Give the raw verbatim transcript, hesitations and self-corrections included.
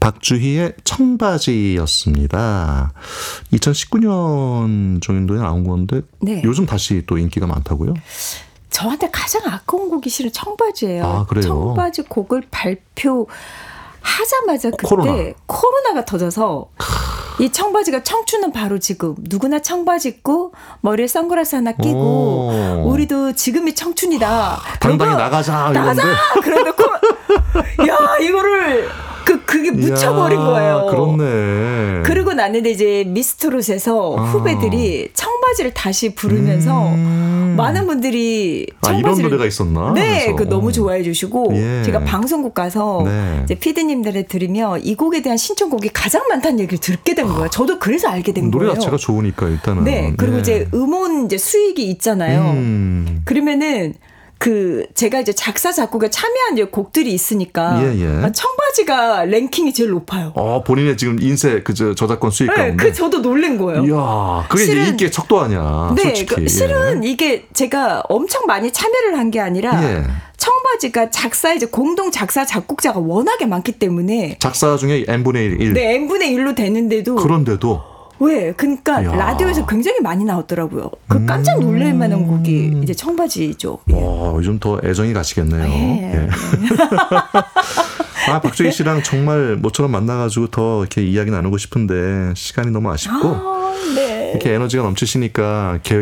박주희의 청바지였습니다. 이천십구 년 정도에 나온 건데 네. 요즘 다시 또 인기가 많다고요? 저한테 가장 아까운 곡이 실은 청바지예요. 아, 그래요? 청바지 곡을 발표하자마자 그때 코로나. 코로나가 터져서 이 청바지가 청춘은 바로 지금 누구나 청바지 입고 머리에 선글라스 하나 끼고 오. 우리도 지금이 청춘이다. 당당히 나가자. 나가자. 그러놓고 야 이거를 그 그게 묻혀버린 이야, 거예요. 그렇네. 그러고 났는데 이제 미스트롯에서 아. 후배들이 청바지를 다시 부르면서 음. 많은 분들이 청바지를 아, 이런 노래가 있었나? 네, 그 너무 좋아해 주시고 예. 제가 방송국 가서 네. 이제 피디님들에 들으며 이 곡에 대한 신청곡이 가장 많다는 얘기를 듣게 된 거예요. 저도 그래서 알게 된 노래 거예요. 노래 자체가 좋으니까 일단은. 네, 그리고 네. 이제 음원 이제 수익이 있잖아요. 음. 그러면은. 그 제가 이제 작사 작곡에 참여한 이제 곡들이 있으니까 예, 예. 청바지가 랭킹이 제일 높아요. 어 본인의 지금 인쇄 그 저작권 수익 네, 가운데. 그 저도 놀란 거예요. 이야, 그게 실은, 이제 인기의 척도 아니야. 네, 솔직히. 그, 실은 예. 이게 제가 엄청 많이 참여를 한 게 아니라 예. 청바지가 작사 이제 공동 작사 작곡자가 워낙에 많기 때문에 작사 중에 n분의 일. 네, n분의 일로 되는데도 그런데도. 왜? 그러니까 야. 라디오에서 굉장히 많이 나왔더라고요. 그 깜짝 놀랄 만한 곡이 이제 청바지죠. 예. 와, 요즘 더 애정이 가시겠네요. 예. 예. 아, 박주희 씨랑 정말 모처럼 만나가지고 더 이렇게 이야기 나누고 싶은데 시간이 너무 아쉽고 아, 네. 이렇게 에너지가 넘치시니까 계획